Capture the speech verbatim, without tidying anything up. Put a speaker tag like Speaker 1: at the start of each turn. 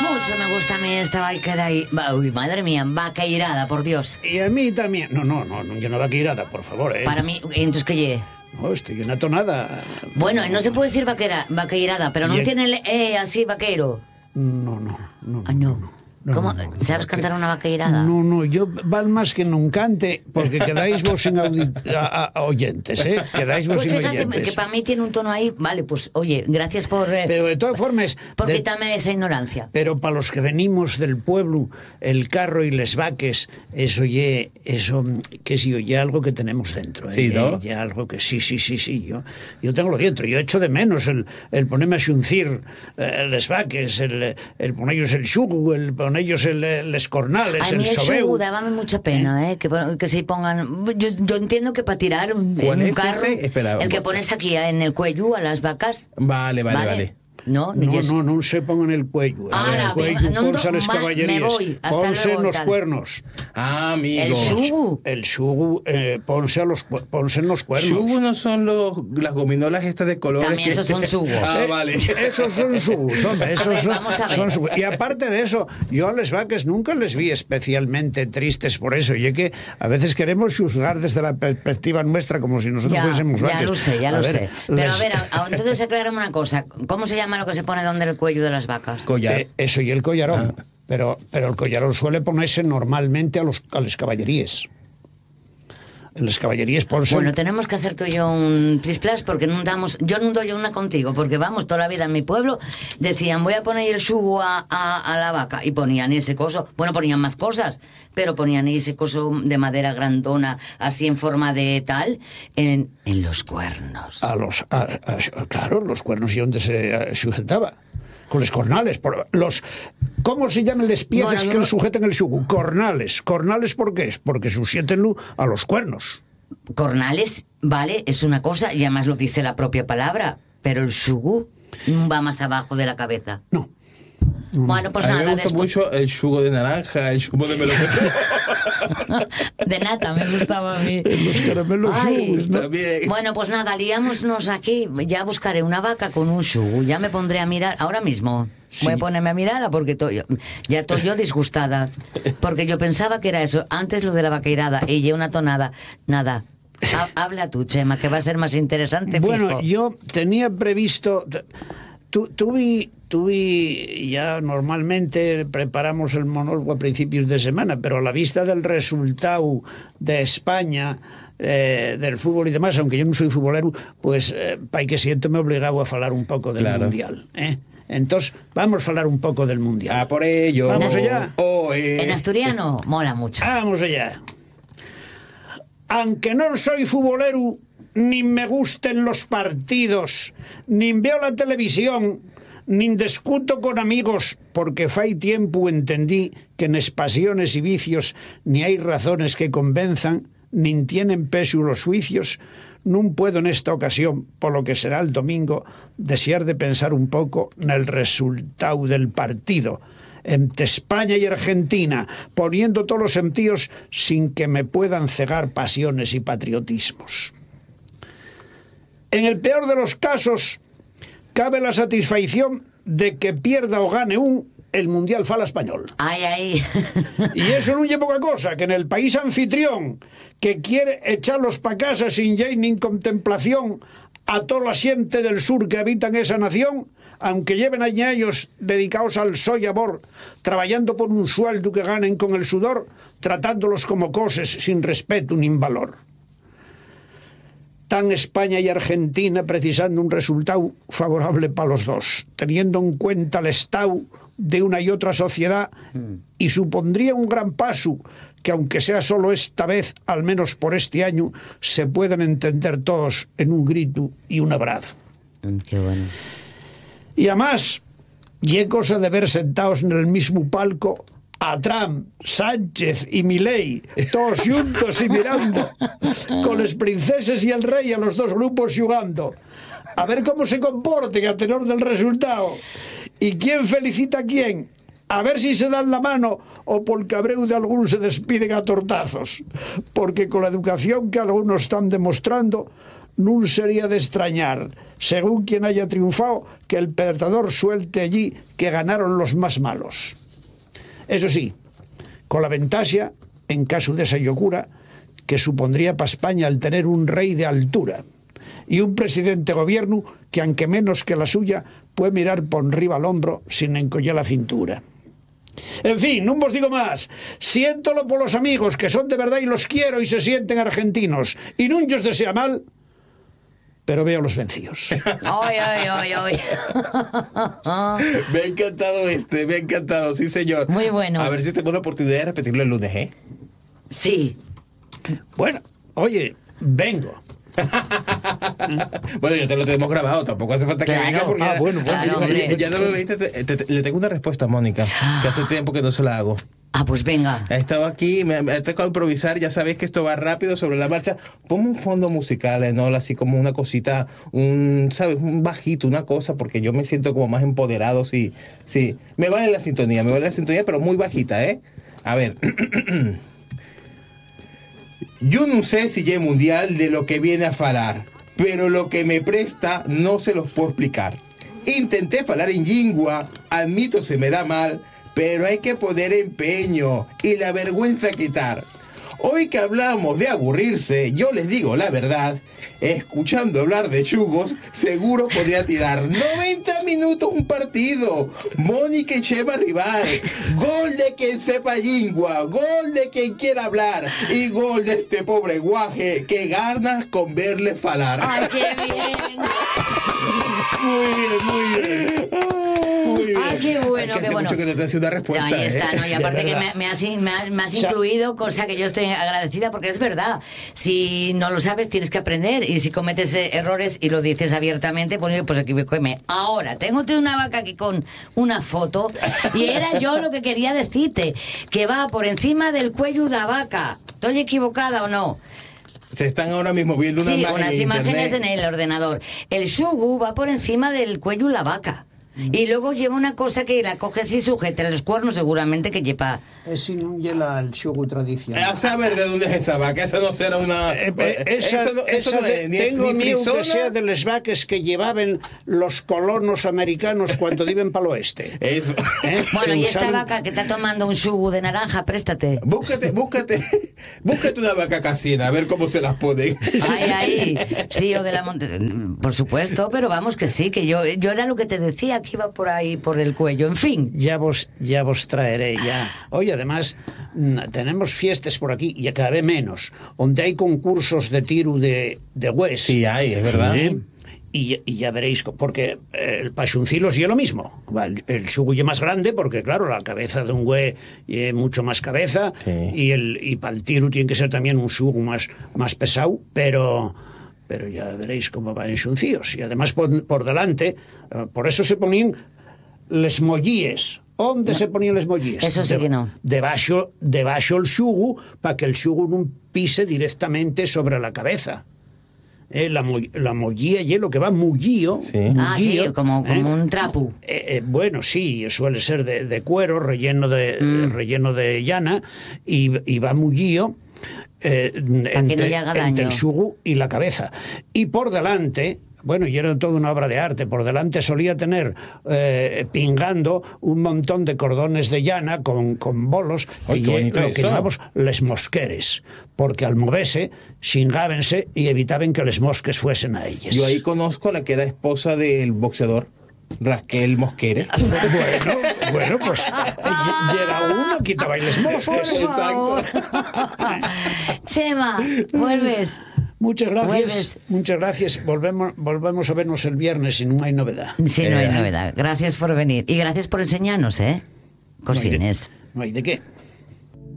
Speaker 1: mucho me gusta a mí esta vaquera y... Uy, madre mía, vaqueirada, por Dios.
Speaker 2: Y a mí también. No, no, no, no, yo no vaqueirada, por favor, ¿eh?
Speaker 1: Para mí, entonces, ¿qué lle?
Speaker 2: No, estoy una tonada.
Speaker 1: Bueno, no se puede decir vaquera, vaqueirada, pero no
Speaker 2: Y-
Speaker 1: tiene el E así, vaquero.
Speaker 2: No, no, no.
Speaker 1: Ah, no.
Speaker 2: no. No,
Speaker 1: ¿Cómo?
Speaker 2: no, no, no,
Speaker 1: ¿Sabes
Speaker 2: porque-
Speaker 1: cantar una vaqueirada?
Speaker 2: No, no, yo val más que non cante porque quedáis vos sin audi- a, a- a oyentes, ¿eh? Quedáis vos
Speaker 1: Pues
Speaker 2: sin
Speaker 1: fíjate
Speaker 2: oyentes.
Speaker 1: que para mí tiene un tono ahí. Vale, pues oye, gracias por, eh,
Speaker 2: Pero de todas formas...
Speaker 1: por
Speaker 2: de-
Speaker 1: quitarme esa ignorancia.
Speaker 2: Pero para los que venimos del pueblo, el carro y les vaques, eso ye, eso, que sí, oye, algo que tenemos dentro. ¿eh?
Speaker 3: Sí, ¿no?
Speaker 2: Ye algo que sí, sí, sí, sí, yo, yo tengo lo dentro. Yo echo de menos el, el ponerme a xuncir eh, les vaques, el, el ponerlos el xugu, el ponerlos el, el escornales,
Speaker 1: A
Speaker 2: el
Speaker 1: mí el
Speaker 2: sobeu.
Speaker 1: xugu dábame mucha pena, ¿eh? Que, que se pongan... Yo, yo entiendo que para tirar un,
Speaker 3: ¿Cuál
Speaker 1: en un
Speaker 3: es
Speaker 1: carro...
Speaker 3: ese? Espera,
Speaker 1: el que
Speaker 3: un-
Speaker 1: pones aquí en el cuello a las vacas...
Speaker 3: Vale, vale, vale.
Speaker 1: No,
Speaker 2: No,
Speaker 1: yes.
Speaker 2: no, non se pongan el cuello.
Speaker 1: Ahora,
Speaker 2: el cuello,
Speaker 1: venga, non
Speaker 2: ponse a
Speaker 1: do-
Speaker 2: las
Speaker 1: ma-
Speaker 2: caballerías.
Speaker 1: me voy, hasta
Speaker 2: Ponse
Speaker 1: luego,
Speaker 2: los
Speaker 1: tal.
Speaker 2: cuernos.
Speaker 3: Ah, amigo.
Speaker 1: El xugu.
Speaker 2: El xugu, eh, ponse, a los, cu- ponse en los cuernos.
Speaker 3: Xugu no son los, las gominolas estas de colores.
Speaker 1: También
Speaker 3: que-
Speaker 1: esos son xugos.
Speaker 3: Ah,
Speaker 2: Eh,
Speaker 3: vale.
Speaker 2: Esos son xugus, hombre, esos
Speaker 1: A ver,
Speaker 2: son,
Speaker 1: vamos a ver.
Speaker 2: son xugus. Y aparte de eso, yo a les vaques nunca les vi especialmente tristes por eso. Y es que a veces queremos juzgar desde la perspectiva nuestra como si nosotros
Speaker 1: Ya,
Speaker 2: fuésemos vaques.
Speaker 1: ya lo sé, ya
Speaker 2: A
Speaker 1: lo
Speaker 2: ver,
Speaker 1: sé. Pero
Speaker 2: les-
Speaker 1: a ver, a- a- entonces aclárame una cosa. ¿Cómo se llama lo que se pone donde el cuello de las vacas?
Speaker 3: Collar.
Speaker 2: Eh, eso y el collarón.
Speaker 3: Ah.
Speaker 2: Pero, pero el collarón suele ponerse normalmente a los a las caballerías. Las caballerías ponse...
Speaker 1: Bueno, tenemos que hacer tú y yo un plis plas porque no damos, yo no doy una contigo, porque vamos, toda la vida en mi pueblo decían, voy a poner el xugo a, a, a la vaca, y ponían ese coso, bueno, ponían más cosas, pero ponían ese coso de madera grandona, así en forma de tal, en, en los cuernos.
Speaker 2: a los a- a- claro, los cuernos y donde se eh, sujetaba. Con los cornales. Por, los, ¿Cómo se llaman las piezas
Speaker 1: Bueno, yo
Speaker 2: que
Speaker 1: no-
Speaker 2: sujetan el xugu? Cornales. ¿Cornales por qué es? Porque sujétenlo a los cuernos.
Speaker 1: Cornales, vale, es una cosa, y además lo dice la propia palabra, pero el xugu va más abajo de la cabeza.
Speaker 2: No.
Speaker 1: Bueno, pues
Speaker 3: a mí
Speaker 1: nada,
Speaker 3: me gusta
Speaker 1: después...
Speaker 3: mucho el jugo de naranja, el jugo de melón.
Speaker 1: De nata me gustaba a mí.
Speaker 2: Los caramelos
Speaker 1: Ay,
Speaker 2: xugus, ¿no?
Speaker 3: También.
Speaker 1: Bueno, pues nada, liámonos aquí. Ya buscaré una vaca con un xugu. Ya me pondré a mirar, ahora mismo. Voy a ponerme a mirarla porque to- yo- ya estoy yo disgustada. Porque yo pensaba que era eso. Antes lo de la vaqueirada y ya una tonada. Nada. Ha- habla tú, Chema, que va a ser más interesante.
Speaker 2: Bueno,
Speaker 1: fijo.
Speaker 2: yo tenía previsto... Tu, tuve, tuve, ya normalmente preparamos el monólogo a principios de semana, pero a la vista del resultado de España, eh, del fútbol y demás, aunque yo no soy futbolero, pues eh, para que siento me he obligado a falar un poco del
Speaker 3: Claro.
Speaker 2: Mundial. ¿eh? Entonces, vamos a hablar un poco del Mundial.
Speaker 3: Ah, por ello.
Speaker 2: Vamos allá.
Speaker 3: Oh, eh.
Speaker 1: En asturiano mola mucho.
Speaker 2: Vamos allá. Aunque no soy futbolero, ni me gusten los partidos, ni veo la televisión, ni discuto con amigos, porque fai tiempo entendí que en pasiones y vicios ni hay razones que convenzan, ni tienen peso los juicios, no puedo en esta ocasión, por lo que será el domingo, desear de pensar un poco en el resultado del partido entre España y Argentina, poniendo todos los sentidos sin que me puedan cegar pasiones y patriotismos. En el peor de los casos, cabe la satisfacción de que pierda o gane un, el Mundial fala español.
Speaker 1: Ay, ay.
Speaker 2: Y eso no lleva poca cosa, que en el país anfitrión, que quiere echarlos pa' casa sin ya ni contemplación a toda la gente del sur que habitan esa nación, aunque lleven años dedicados al sol y amor, trabajando por un sueldo que ganen con el sudor, tratándolos como cosas sin respeto ni valor. Tan España y Argentina precisando un resultado favorable para los dos, teniendo en cuenta el estado de una y otra sociedad, y supondría un gran paso que, aunque sea solo esta vez, al menos por este año, se puedan entender todos en un grito y un abrazo.
Speaker 1: Qué bueno.
Speaker 2: Y además, y cosa de ver sentados en el mismo palco a Trump, Sánchez y Milei, todos juntos y mirando, con las princesas y el rey a los dos grupos jugando, a ver cómo se comporten a tenor del resultado, y quién felicita a quién, a ver si se dan la mano o por cabreo de algunos se despiden a tortazos, porque con la educación que algunos están demostrando, nun sería de extrañar, según quien haya triunfado, que el perdedor suelte allí que ganaron los más malos. Eso sí, con la ventaja, en caso de esa locura, que supondría para España el tener un rey de altura y un presidente de gobierno que, aunque menos que la suya, puede mirar por arriba al hombro sin encollar la cintura. En fin, no os digo más. Siéntolo por los amigos que son de verdad y los quiero y se sienten argentinos. Y no os desea mal, pero veo los vencidos.
Speaker 1: Ay, ay, ay, ay.
Speaker 3: Me ha encantado este, me ha encantado, sí señor.
Speaker 1: Muy bueno.
Speaker 3: A ver si tengo la oportunidad de repetirlo el lunes, ¿eh?
Speaker 1: Sí.
Speaker 2: Bueno, oye, vengo.
Speaker 3: Bueno, ya te lo tenemos grabado, tampoco hace falta que
Speaker 1: Claro.
Speaker 3: venga porque
Speaker 2: Ah,
Speaker 3: ya,
Speaker 2: bueno, bueno,
Speaker 3: ya-
Speaker 1: claro,
Speaker 3: ya-
Speaker 1: hombre.
Speaker 3: ya no lo leíste. Te- te- te- le tengo una respuesta a Mónica, que hace tiempo que no se la hago.
Speaker 1: Ah, pues venga.
Speaker 3: He estado aquí, me, me ha tocado improvisar, ya sabéis que esto va rápido sobre la marcha. Ponme un fondo musical, ¿eh? ¿No? Así como una cosita, un, ¿sabes? Un bajito, una cosa, porque yo me siento como más empoderado, sí, sí. Me vale la sintonía, me vale la sintonía, pero muy bajita, ¿eh? A ver. Yo no sé si ya mundial de lo que viene a falar, pero lo que me presta no se los puedo explicar. Intenté falar en lingua, admito se me da mal, pero hay que poner empeño y la vergüenza quitar. Hoy que hablamos de aburrirse, yo les digo la verdad, escuchando hablar de chugos, seguro podría tirar noventa minutos un partido. Mónica y Chema rival, gol de quien sepa lingua, gol de quien quiera hablar y gol de este pobre guaje que ganas con verle falar.
Speaker 1: Ay, qué bien.
Speaker 2: Muy bien, muy bien. Muy bien.
Speaker 1: Ay, qué bueno,
Speaker 3: Es que
Speaker 1: qué
Speaker 3: hace
Speaker 1: bueno.
Speaker 3: mucho que no te hace una respuesta.
Speaker 1: Ahí está,
Speaker 3: ¿eh?
Speaker 1: ¿no? Y aparte que me, me has, me has- me has
Speaker 2: O sea,
Speaker 1: incluido, cosa que yo estoy agradecida, porque es verdad. Si no lo sabes, tienes que aprender. Y si cometes eh, errores y lo dices abiertamente, pues, pues equivocóme. Ahora, tengo una vaca aquí con una foto, y era yo lo que quería decirte, que va por encima del cuello la vaca. ¿Estoy equivocada o no?
Speaker 3: Se están ahora mismo viendo una
Speaker 1: Sí,
Speaker 3: imagen
Speaker 1: unas
Speaker 3: en
Speaker 1: imágenes
Speaker 3: internet.
Speaker 1: en el ordenador. El shugu va por encima del cuello la vaca. Y luego lleva una cosa que la coges y sujeta los cuernos, seguramente que lleva.
Speaker 2: Es sin un hiela el xugo tradicional.
Speaker 3: A saber de dónde es esa vaca, esa no será una...
Speaker 2: Eh, eh, esa,
Speaker 3: eso no, eso
Speaker 2: esa
Speaker 3: no
Speaker 2: de-
Speaker 3: es ni,
Speaker 2: tengo
Speaker 3: ni
Speaker 2: miedo que
Speaker 3: frisona.
Speaker 2: sea de las vacas que llevaban los colonos americanos cuando viven para el oeste.
Speaker 3: Eso.
Speaker 2: ¿Eh?
Speaker 1: Bueno,
Speaker 2: Que
Speaker 1: y esta
Speaker 2: usaron-
Speaker 1: vaca que está tomando un shugu de naranja, préstate.
Speaker 3: Búscate, búscate, búscate una vaca casina, a ver cómo se las ponen.
Speaker 1: Ay, ay, sí, o de la monte... Por supuesto, pero vamos que sí, que yo, yo era lo que te decía, que iba por ahí, por el cuello, en fin.
Speaker 2: Ya vos, ya vos traeré, ya. Hoy además mm, tenemos fiestas por aquí, y cada vez menos, donde hay concursos de tiro de, de hues.
Speaker 3: Sí, hay, es verdad.
Speaker 2: ¿Eh? Y, y ya veréis, porque el pachuncilo sí es lo mismo. El, el xugo es más grande, porque claro, la cabeza de un güey es mucho más cabeza,
Speaker 3: Sí.
Speaker 2: y el y para el tiro tiene que ser también un xugo más, más pesado, pero... pero ya veréis cómo va en xuncíos. Y además por, por delante, eh, por eso se ponían les mollíes. ¿Dónde se ponían les mollíes?
Speaker 1: Eso sí que no.
Speaker 2: Debaixo, debaixo el xugo, para que el xugo no pise directamente sobre la cabeza. Eh, la, mo la mollía y lo que va mullío.
Speaker 3: Sí.
Speaker 1: Ah, sí,
Speaker 2: mullío,
Speaker 1: como,
Speaker 2: ¿eh?
Speaker 1: como un trapu.
Speaker 2: Eh, eh, bueno, sí, suele ser de, de cuero, relleno de,
Speaker 1: Mm.
Speaker 2: relleno de llana, y, y va mullío eh,
Speaker 1: que no
Speaker 2: entre,
Speaker 1: le haga
Speaker 2: entre
Speaker 1: daño.
Speaker 2: el xugo y la cabeza. Y por delante, bueno, y era toda una obra de arte, por delante solía tener eh, pingando un montón de cordones de llana con, con bolos,
Speaker 3: Ay,
Speaker 2: y
Speaker 3: qué
Speaker 2: eh,
Speaker 3: bonito
Speaker 2: lo que
Speaker 3: eso.
Speaker 2: llamamos les mosqueres, porque al moverse, xingábense y evitaban que les mosques fuesen a ellos.
Speaker 3: Yo ahí conozco a la que era esposa del boxeador, Raquel Mosquera.
Speaker 2: Bueno, bueno, pues y- y era uno, quitaba y les mosques.
Speaker 1: Por favor. Chema, vuelves.
Speaker 2: Muchas gracias.
Speaker 1: Vuelves.
Speaker 2: Muchas gracias. Volvemos, volvemos a vernos el viernes si no hay novedad.
Speaker 1: Sí, no hay
Speaker 3: Eh.
Speaker 1: novedad. Gracias por venir. Y gracias por enseñarnos, ¿eh? Cosines.
Speaker 2: No hay de qué.